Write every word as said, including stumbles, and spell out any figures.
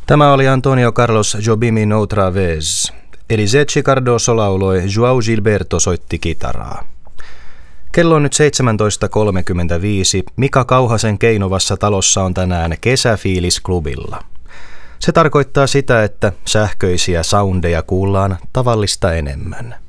Tämä oli Antonio Carlos Jobim Outra Vez. Elisece Cardoso lauloi, João Gilberto soitti kitaraa. Kello on nyt seitsemäntoista kolmekymmentäviisi. Mika Kauhasen Keinovassa talossa on tänään kesäfiilis klubilla. Se tarkoittaa sitä, että sähköisiä soundeja kuullaan tavallista enemmän.